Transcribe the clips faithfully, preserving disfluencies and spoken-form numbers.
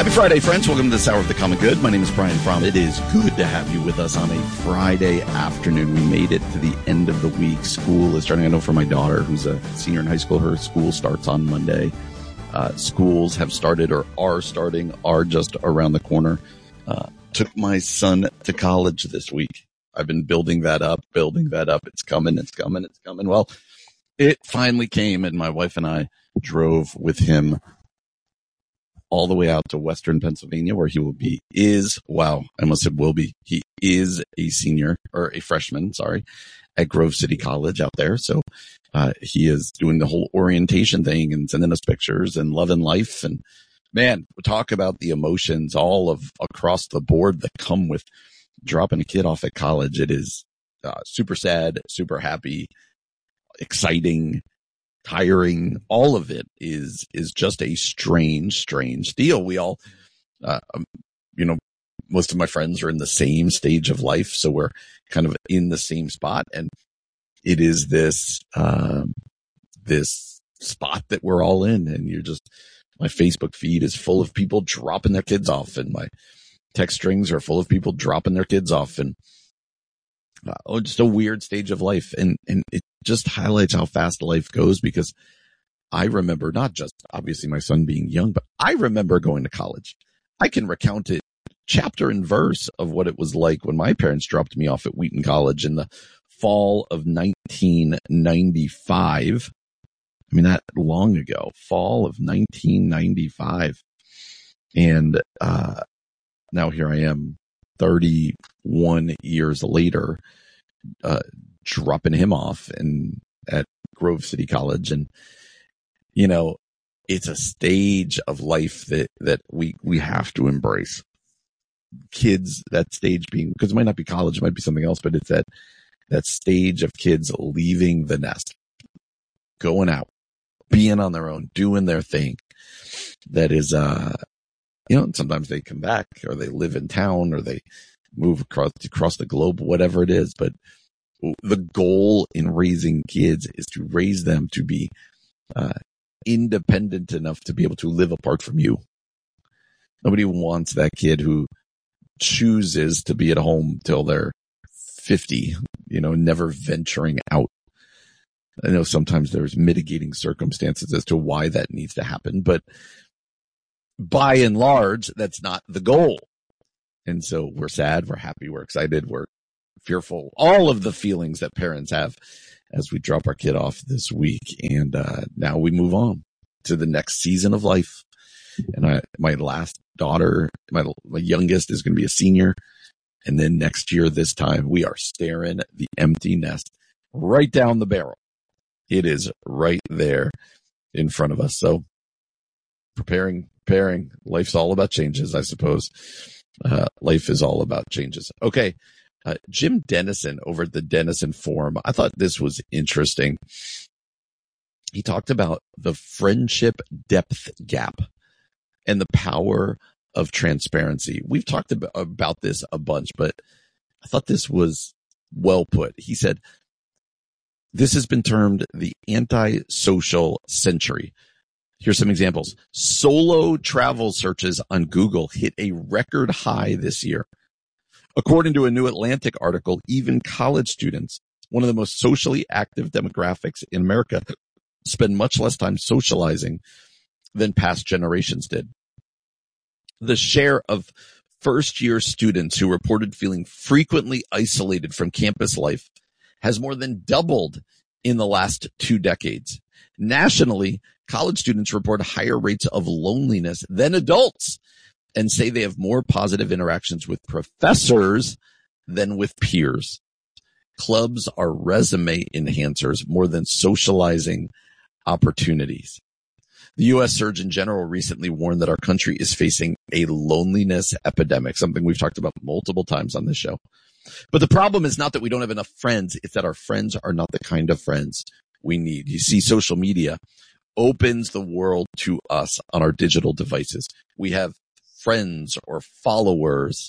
Happy Friday, friends. Welcome to this hour of the Common Good. My name is Brian Fromm. It is good to have you with us on a Friday afternoon. We made it to the end of the week. School is starting. I know for my daughter, who's a senior in high school, her school starts on Monday. Uh, schools have started or are starting, are just around the corner. Uh, took my son to college this week. I've been building that up, building that up. It's coming, it's coming, it's coming. Well, it finally came, and my wife and I drove with him all the way out to Western Pennsylvania, where he will be, is, wow, I almost said will be. He is a senior, or a freshman, sorry, at Grove City College out there. So uh, he is doing the whole orientation thing and sending us pictures and loving life. And man, we talk about the emotions all of across the board that come with dropping a kid off at college. It is uh, super sad, super happy, exciting, tiring. All of it is, is just a strange, strange deal. We all, uh, um, you know, most of my friends are in the same stage of life. So we're kind of in the same spot. And it is this, um, this spot that we're all in. And you're just, my Facebook feed is full of people dropping their kids off, and my text strings are full of people dropping their kids off, and uh, oh, just a weird stage of life. And, and it just highlights how fast life goes, because I remember not just obviously my son being young, but I remember going to college. I can recount it chapter and verse of what it was like when my parents dropped me off at Wheaton College in the fall of nineteen ninety-five. I mean, that long ago, fall of nineteen ninety-five. And, uh, now here I am thirty-one years later, uh, dropping him off and at Grove City College. And, you know, it's a stage of life that, that we, we have to embrace. Kids, that stage being, because it might not be college, it might be something else, but it's that, that stage of kids leaving the nest, going out, being on their own, doing their thing. That is, uh, you know, sometimes they come back, or they live in town, or they move across, across the globe, whatever it is. But the goal in raising kids is to raise them to be uh, independent enough to be able to live apart from you. Nobody wants that kid who chooses to be at home till they're fifty, you know, never venturing out. I know sometimes there's mitigating circumstances as to why that needs to happen, but by and large, that's not the goal. And so we're sad, we're happy, we're excited, we're fearful, all of the feelings that parents have as we drop our kid off this week. And uh, now we move on to the next season of life. And I, my last daughter, my, my youngest, is going to be a senior. And then next year, this time, we are staring the empty nest right down the barrel. It is right there in front of us. So preparing, preparing. Life's all about changes, I suppose. Uh, life is all about changes. Okay. Uh, Jim Dennison over at the Dennison Forum. I thought this was interesting. He talked about the friendship depth gap and the power of transparency. We've talked about, about this a bunch, but I thought this was well put. He said, this has been termed the anti-social century. Here's some examples. Solo travel searches on Google hit a record high this year. According to a New Atlantic article, even college students, one of the most socially active demographics in America, spend much less time socializing than past generations did. The share of first-year students who reported feeling frequently isolated from campus life has more than doubled in the last two decades. Nationally, college students report higher rates of loneliness than adults and say they have more positive interactions with professors than with peers. Clubs are resume enhancers more than socializing opportunities. The U S Surgeon General recently warned that our country is facing a loneliness epidemic, something we've talked about multiple times on this show. But the problem is not that we don't have enough friends. It's that our friends are not the kind of friends we need. You see, social media opens the world to us on our digital devices. We have friends or followers,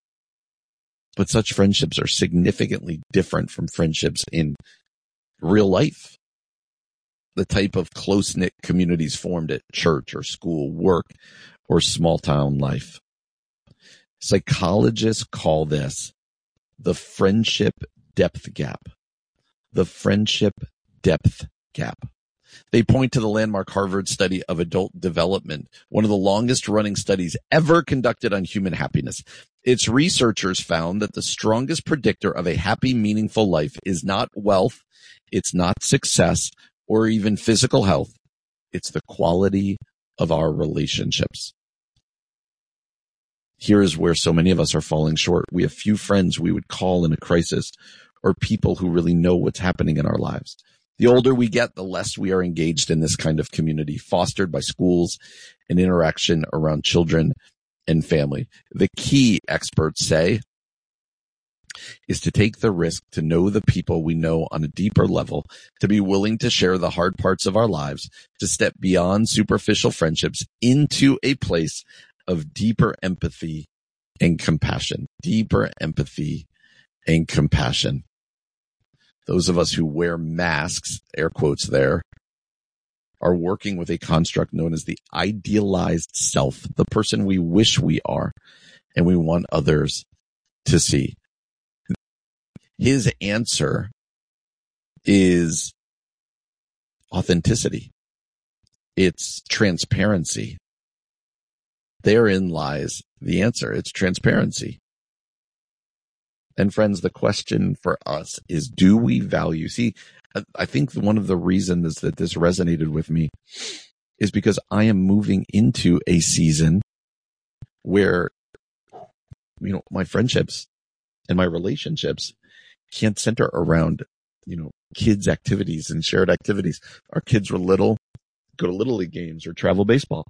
but such friendships are significantly different from friendships in real life. The type of close-knit communities formed at church or school, work, or small town life. Psychologists call this the friendship depth gap. The friendship depth gap. They point to the landmark Harvard study of adult development, one of the longest running studies ever conducted on human happiness. Its researchers found that the strongest predictor of a happy, meaningful life is not wealth, it's not success, or even physical health. It's the quality of our relationships. Here is where so many of us are falling short. We have few friends we would call in a crisis, or people who really know what's happening in our lives. The older we get, the less we are engaged in this kind of community, fostered by schools and interaction around children and family. The key, experts say, is to take the risk to know the people we know on a deeper level, to be willing to share the hard parts of our lives, to step beyond superficial friendships into a place of deeper empathy and compassion. Deeper empathy and compassion. Those of us who wear masks, air quotes there, are working with a construct known as the idealized self, the person we wish we are and we want others to see. His answer is authenticity. It's transparency. Therein lies the answer. It's transparency. And friends, the question for us is, do we value? See, I think one of the reasons that this resonated with me is because I am moving into a season where, you know, my friendships and my relationships can't center around, you know, kids' activities and shared activities. Our kids were little, go to Little League games or travel baseball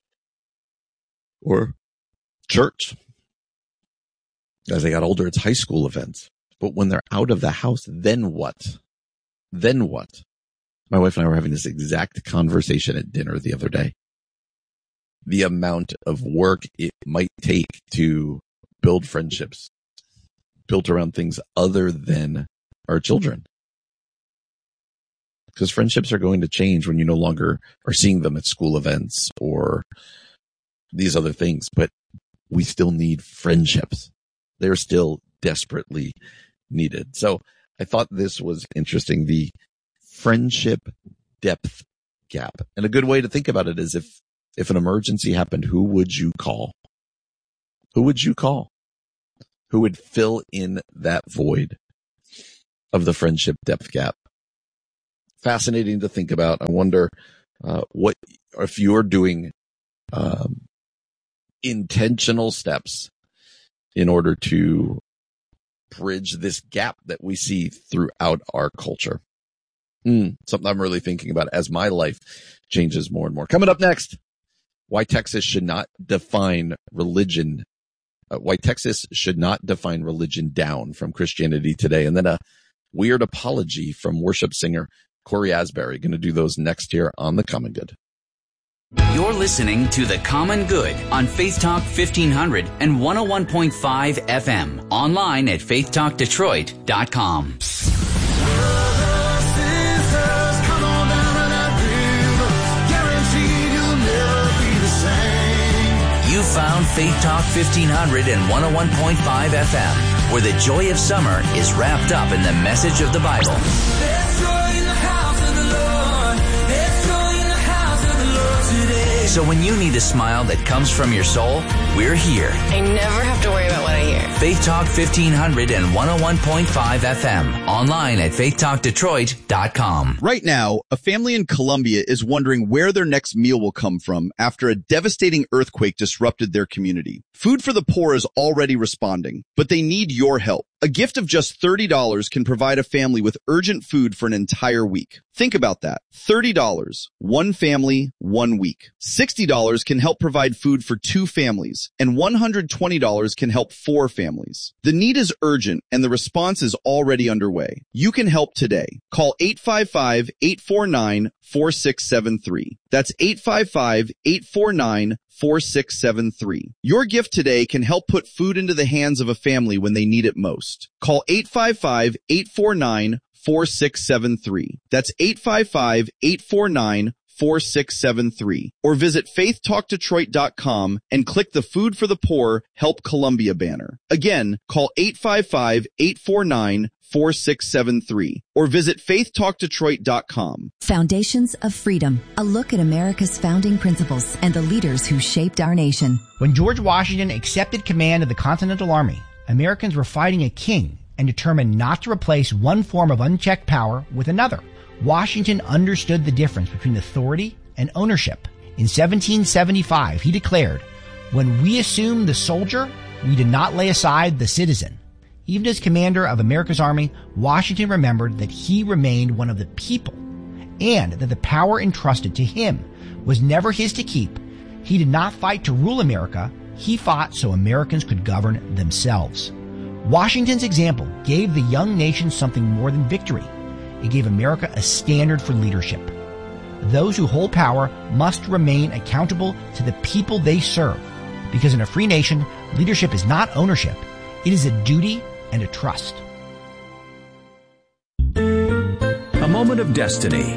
or church. As they got older, it's high school events. But when they're out of the house, then what? Then what? My wife and I were having this exact conversation at dinner the other day. The amount of work it might take to build friendships built around things other than our children. Because friendships are going to change when you no longer are seeing them at school events or these other things. But we still need friendships. They're still desperately needed. So I thought this was interesting, the friendship depth gap. And a good way to think about it is if, if an emergency happened, who would you call? Who would you call? Who would fill in that void of the friendship depth gap? Fascinating to think about. I wonder uh, what if you're doing um, intentional steps in order to bridge this gap that we see throughout our culture. Mm, something I'm really thinking about as my life changes more and more. Coming up next, why Texas should not define religion, uh, why Texas should not define religion down from Christianity Today. And then a weird apology from worship singer Corey Asbury. Going to do those next here on The Common Good. You're listening to The Common Good on Faith Talk fifteen hundred and one oh one point five F M. Online at faith talk detroit dot com. You found Faith Talk fifteen hundred and one oh one point five F M, where the joy of summer is wrapped up in the message of the Bible. So when you need a smile that comes from your soul, we're here. I never have to worry about what I hear. Faith Talk fifteen hundred and one oh one point five F M. Online at faith talk detroit dot com. Right now, a family in Colombia is wondering where their next meal will come from after a devastating earthquake disrupted their community. Food for the Poor is already responding, but they need your help. A gift of just thirty dollars can provide a family with urgent food for an entire week. Think about that. thirty dollars, one family, one week. sixty dollars can help provide food for two families, and one hundred twenty dollars can help four families. The need is urgent, and the response is already underway. You can help today. Call eight five five, eight four nine, four six seven three. That's eight five five, eight four nine, four six seven three. Your gift today can help put food into the hands of a family when they need it most. Call eight five five, eight four nine, four six seven three. That's eight five five, eight four nine, four six seven three or visit faith talk detroit dot com and click the Food for the Poor Help Columbia banner. Again, call eight five five, eight four nine, four six seven three or visit faith talk detroit dot com. Foundations of Freedom, a look at America's founding principles and the leaders who shaped our nation. When George Washington accepted command of the Continental Army, Americans were fighting a king and determined not to replace one form of unchecked power with another. Washington understood the difference between authority and ownership. In seventeen seventy-five, he declared, "When we assumed the soldier, we did not lay aside the citizen." Even as commander of America's army, Washington remembered that he remained one of the people and that the power entrusted to him was never his to keep. He did not fight to rule America. He fought so Americans could govern themselves. Washington's example gave the young nation something more than victory. It gave America a standard for leadership. Those who hold power must remain accountable to the people they serve, because in a free nation, leadership is not ownership. It is a duty and a trust. A moment of destiny.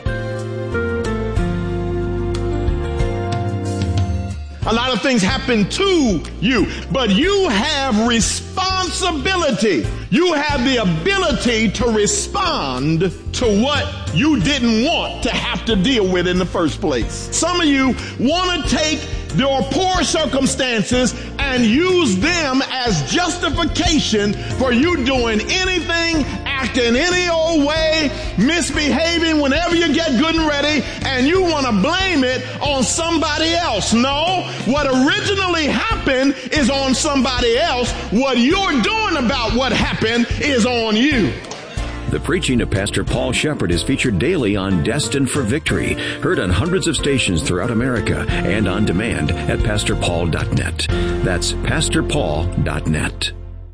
A lot of things happen to you, but you have responsibility. You have the ability to respond to what you didn't want to have to deal with in the first place. Some of you want to take your poor circumstances and use them as justification for you doing anything, acting any old way, misbehaving whenever you get good and ready, and you want to blame it on somebody else. No, what originally happened is on somebody else. What you're doing about what happened is on you. The preaching of Pastor Paul Shepard is featured daily on Destined for Victory, heard on hundreds of stations throughout America and on demand at pastor paul dot net. That's pastor paul dot net.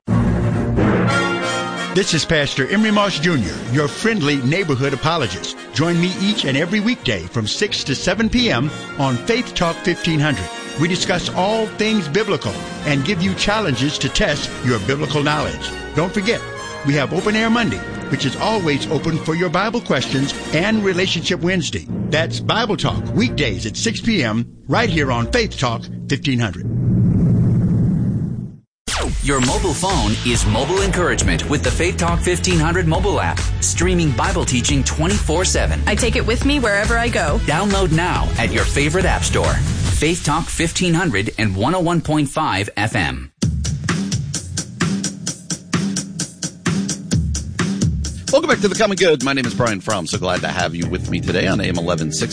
This is Pastor Emery Moss Junior, your friendly neighborhood apologist. Join me each and every weekday from six to seven p.m. on Faith Talk fifteen hundred. We discuss all things biblical and give you challenges to test your biblical knowledge. Don't forget, we have Open Air Monday, which is always open for your Bible questions, and Relationship Wednesday. That's Bible Talk, weekdays at six p.m. right here on Faith Talk fifteen hundred. Your mobile phone is mobile encouragement with the Faith Talk fifteen hundred mobile app, streaming Bible teaching twenty-four seven. I take it with me wherever I go. Download now at your favorite app store. Faith Talk fifteen hundred and one oh one point five F M. Welcome back to The Common Good. My name is Brian Fromm. So glad to have you with me today on A M eleven sixty.